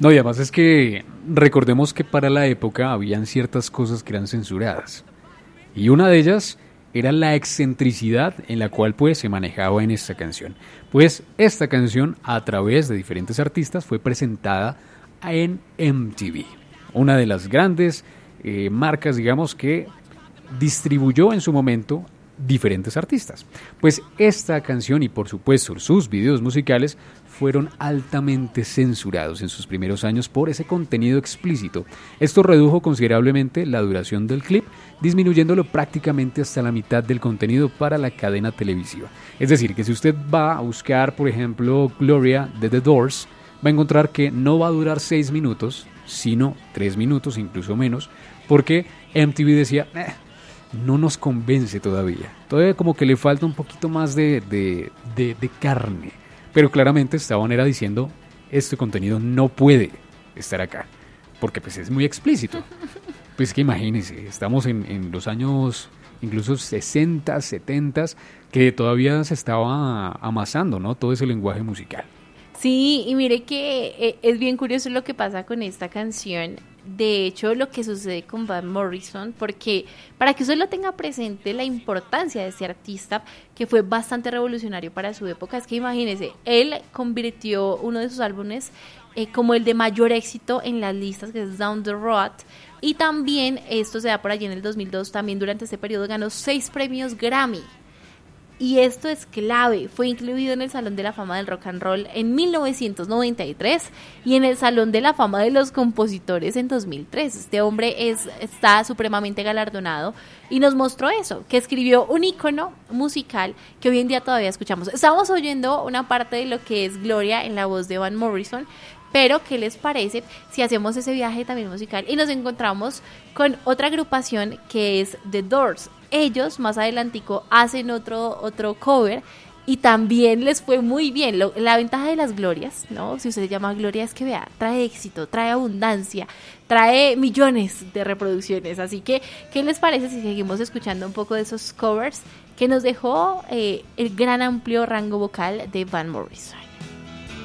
No, y además es que recordemos que para la época habían ciertas cosas que eran censuradas. Y una de ellas era la excentricidad en la cual pues se manejaba en esta canción. Pues esta canción a través de diferentes artistas fue presentada en MTV, una de las grandes marcas, digamos, que distribuyó en su momento diferentes artistas. Pues esta canción y por supuesto sus videos musicales fueron altamente censurados en sus primeros años por ese contenido explícito. Esto redujo considerablemente la duración del clip, disminuyéndolo prácticamente hasta la mitad del contenido para la cadena televisiva. Es decir, que si usted va a buscar, por ejemplo, Gloria de The Doors, va a encontrar que no va a durar 6 minutos, sino 3 minutos, incluso menos, porque MTV decía, no nos convence todavía. Todavía como que le falta un poquito más de carne. Pero claramente estaban era diciendo, este contenido no puede estar acá, porque pues es muy explícito. Pues que imagínense, estamos en los años incluso 60, 70, que todavía se estaba amasando, ¿no? Todo ese lenguaje musical. Sí, y mire que es bien curioso lo que pasa con esta canción. De hecho, lo que sucede con Van Morrison, porque para que usted lo tenga presente, la importancia de este artista que fue bastante revolucionario para su época, es que imagínese, él convirtió uno de sus álbumes como el de mayor éxito en las listas, que es Down the Road, y también esto se da por allí en el 2002, también durante este periodo ganó 6 premios Grammy. Y esto es clave, fue incluido en el Salón de la Fama del Rock and Roll en 1993 y en el Salón de la Fama de los Compositores en 2003. Este hombre está supremamente galardonado y nos mostró eso, que escribió un ícono musical que hoy en día todavía escuchamos. Estamos oyendo una parte de lo que es Gloria en la voz de Van Morrison, pero ¿qué les parece si hacemos ese viaje también musical y nos encontramos con otra agrupación que es The Doors? Ellos más adelantico hacen otro cover y también les fue muy bien. La ventaja de las glorias, ¿no? Si usted se llama Gloria, es que vea, trae éxito, trae abundancia, trae millones de reproducciones. Así que, ¿qué les parece si seguimos escuchando un poco de esos covers que nos dejó el gran amplio rango vocal de Van Morrison?